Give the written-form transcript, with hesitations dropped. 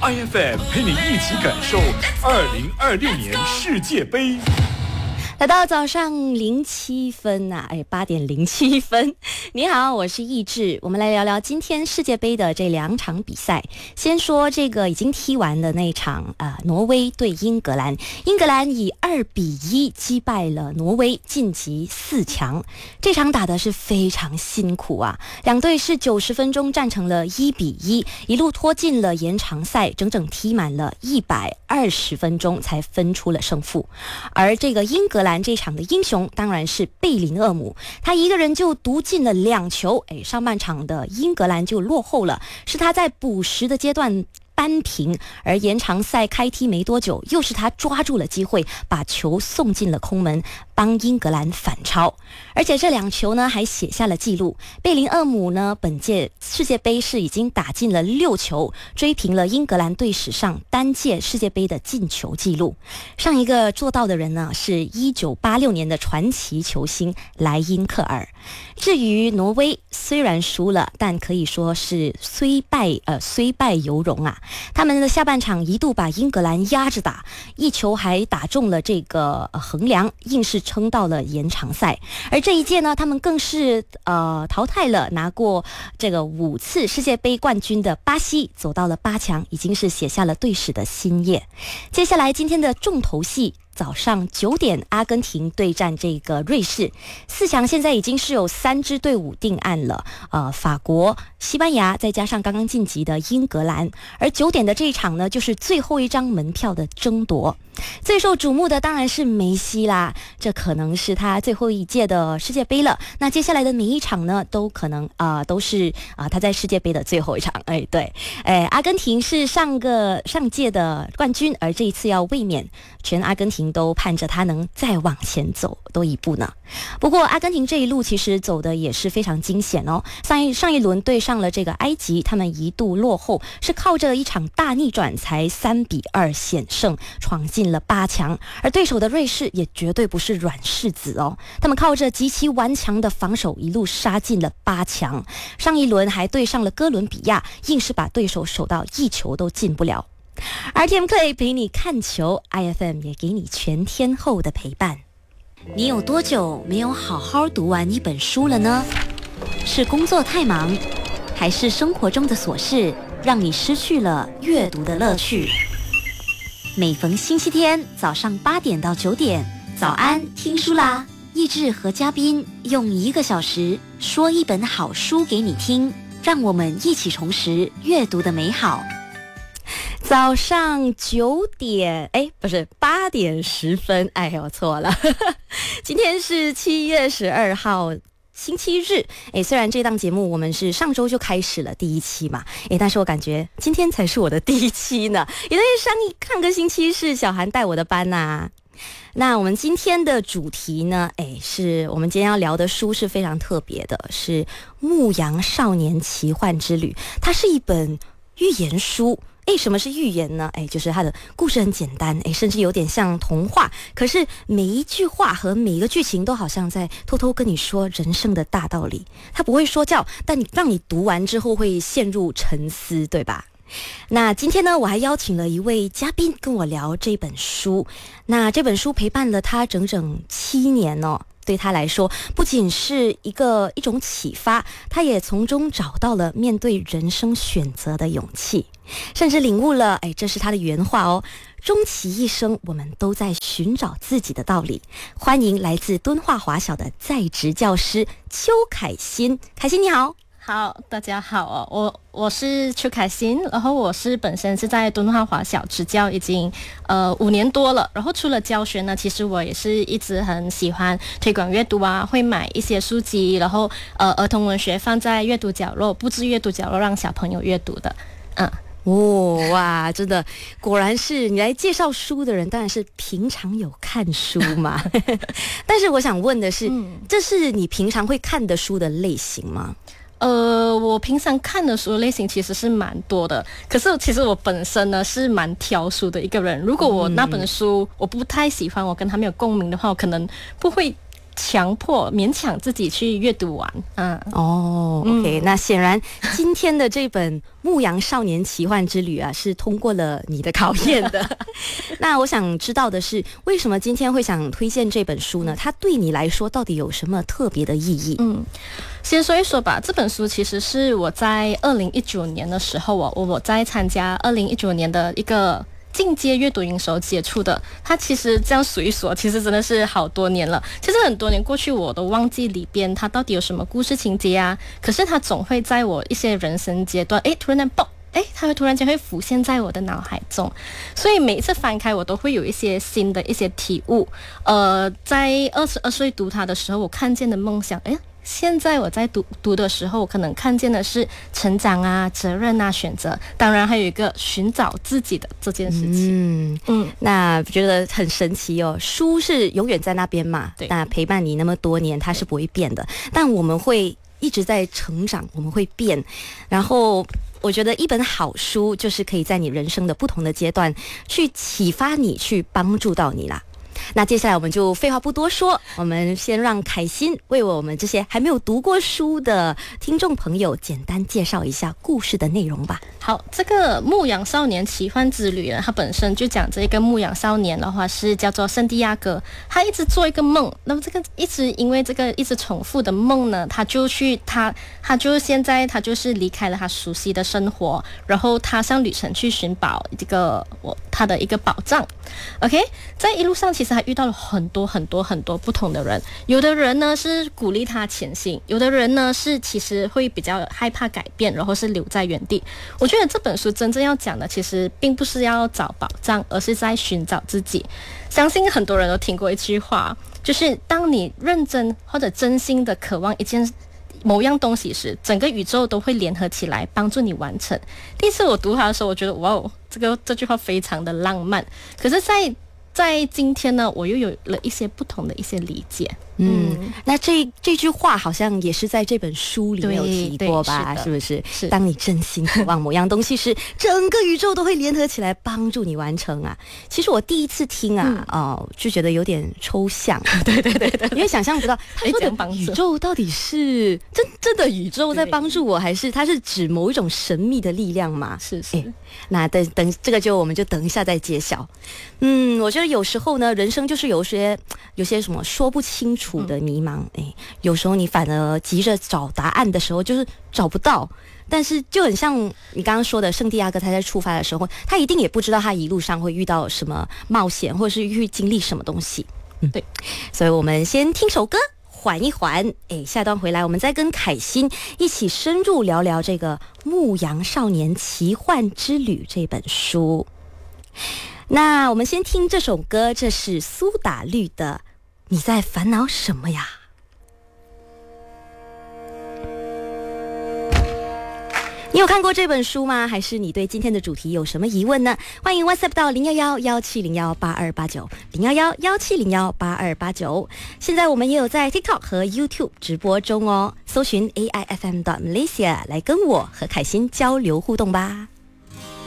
IFM 陪你一起感受2026年世界杯。 来到早上07分啊，8点07分。你好，我是易志，我们来聊聊今天世界杯的这2场比赛。先说这个已经踢完的那场挪威对英格兰，英格兰以2-1击败了挪威，晋级4强。这场打的是非常辛苦啊，两队是90分钟战成了1-1，一路拖进了延长赛，整整踢满了120分钟才分出了胜负。而这个英格兰这场的英雄当然是贝林厄姆，他一个人就独进了2球，上半场的英格兰就落后了，是他在补时的阶段扳平，而延长赛开踢没多久，又是他抓住了机会，把球送进了空门，帮英格兰反超。而且这2球呢还写下了记录，贝林厄姆呢本届世界杯是已经打进了6球，追平了英格兰队史上单届世界杯的进球记录。上一个做到的人呢是1986年的传奇球星莱因克尔。至于挪威虽然输了，但可以说是虽败犹荣啊。他们的下半场一度把英格兰压着打，一球还打中了这个横梁，硬是撑到了延长赛。而这一届呢，他们更是淘汰了拿过这个5次世界杯冠军的巴西，走到了8强，已经是写下了队史的新页。接下来今天的重头戏，早上9点，阿根廷对战这个瑞士。4强现在已经是有3支队伍定案了，法国、西班牙，再加上刚刚晋级的英格兰。而9点的这一场呢，就是最后一张门票的争夺。最受瞩目的当然是梅西啦，这可能是他最后一届的世界杯了。那接下来的每一场呢，都可能都是他在世界杯的最后一场。对，阿根廷是上届的冠军，而这一次要卫冕，全阿根廷都盼着他能再往前走多一步呢。不过阿根廷这一路其实走的也是非常惊险哦。上一轮对上了这个埃及，他们一度落后，是靠着一场大逆转才3-2险胜，闯进了8强。而对手的瑞士也绝对不是软柿子哦，他们靠着极其顽强的防守一路杀进了8强。上一轮还对上了哥伦比亚，硬是把对手守到1球都进不了。RTM Play 陪你看球， IFM 也给你全天候的陪伴。你有多久没有好好读完一本书了呢？是工作太忙，还是生活中的琐事让你失去了阅读的乐趣？每逢星期天早上8点到9点，早安听书啦！益智和嘉宾用1个小时说一本好书给你听，让我们一起重拾阅读的美好。早上9点，不是8点10分，我错了。今天是7月12号。星期日，虽然这档节目我们是上周就开始了第1期嘛，但是我感觉今天才是我的第1期呢，因为上个星期是小韩带我的班啊。那我们今天的主题呢，是我们今天要聊的书是非常特别的，是《牧羊少年奇幻之旅》，它是一本寓言书。什么是寓言呢？就是它的故事很简单，甚至有点像童话，可是每一句话和每一个剧情都好像在偷偷跟你说人生的大道理。它不会说教，但让你读完之后会陷入沉思，对吧？那今天呢，我还邀请了一位嘉宾跟我聊这本书。那这本书陪伴了他整整7年哦。对他来说，不仅是一种启发，他也从中找到了面对人生选择的勇气，甚至领悟了，这是他的原话哦，终其一生，我们都在寻找自己的道理。欢迎来自敦化华小的在职教师邱凯欣。凯欣你好。 好，大家好哦，我是邱凯欣，然后我本身是在敦化华小执教已经5年多了，然后除了教学呢，其实我也是一直很喜欢推广阅读啊，会买一些书籍，然后儿童文学放在阅读角落，布置阅读角落让小朋友阅读的。 哇，真的，果然是你来介绍书的人，当然是平常有看书嘛。但是我想问的是，这是你平常会看的书的类型吗？ 我平常看的书类型其实是蛮多的，可是其实我本身呢是蛮挑书的一个人。如果我那本书我不太喜欢，我跟他没有共鸣的话，我可能不会勉强自己去阅读完。 OK，那显然今天的这本《牧羊少年奇幻之旅》啊，是通过了你的考验的。那我想知道的是，为什么今天会想推荐这本书呢？它对你来说到底有什么特别的意义？ 先说一说吧，这本书其实是我在2019年的时候我在参加2019年的一个进阶阅读营收接触的。它其实这样数一数，其实真的是好多年了。其实很多年过去，我都忘记里边它到底有什么故事情节啊。可是它总会在我一些人生阶段，突然间爆，它会突然间会浮现在我的脑海中。所以每一次翻开，我都会有一些新的一些体悟。在22岁读它的时候，我看见的梦想，现在我在读的时候，我可能看见的是成长啊、责任啊、选择，当然还有一个寻找自己的这件事情。 那觉得很神奇哦。书是永远在那边嘛， 对， 那陪伴你那么多年，它是不会变的。但我们会一直在成长，我们会变。然后我觉得一本好书就是可以在你人生的不同的阶段去启发你，去帮助到你啦。那接下来我们就废话不多说，我们先让凯欣为我们这些还没有读过书的听众朋友简单介绍一下故事的内容吧。 好，这个牧羊少年奇幻之旅呢，它本身就讲这个牧羊少年的话是叫做圣地亚哥，他一直做一个梦，那么这个因为这个一直重复的梦呢，他现在就是离开了他熟悉的生活，然后踏上旅程去寻宝他的一个宝藏。OK， 在一路上其实还遇到了很多不同的人，有的人呢是鼓励他前行，有的人呢是其实会比较害怕改变，然后是留在原地。我觉得这本书真正要讲的其实并不是要找宝藏，而是在寻找自己。相信很多人都听过一句话，就是当你认真或者真心的渴望某样东西时，整个宇宙都会联合起来帮助你完成。第一次我读它的时候，我觉得哇哦，这句话非常的浪漫。可是在今天呢，我又有了一些不同的一些理解。 那这句话好像也是在这本书里面有提过吧？是不是？是。当你真心渴望某样东西时，整个宇宙都会联合起来帮助你完成啊。其实我第一次听就觉得有点抽象。 对， 因为想象不到他说的宇宙到底是真的宇宙在帮助我，还是它是指某一种神秘的力量嘛？ 是。 那等这个我们就等一下再揭晓。我觉得有时候呢，人生就是有些什么说不清楚的迷茫。有时候你反而急着找答案的时候，就是找不到。但是就很像你刚刚说的，圣地亚哥他在出发的时候，他一定也不知道他一路上会遇到什么冒险，或者是去经历什么东西。 对。 所以我们先听首歌缓一缓，下段回来我们再跟凯欣一起深入聊聊这个《牧羊少年奇幻之旅》这本书。那我们先听这首歌，这是苏打绿的《你在烦恼什么呀》。你有看过这本书吗？还是你对今天的主题有什么疑问呢？欢迎 WhatsApp 到011-1701-8289，011-1701-8289。现在我们也有在 TikTok 和 YouTube 直播中哦，搜寻 AIFM.Malaysia 来跟我和凯欣交流互动吧。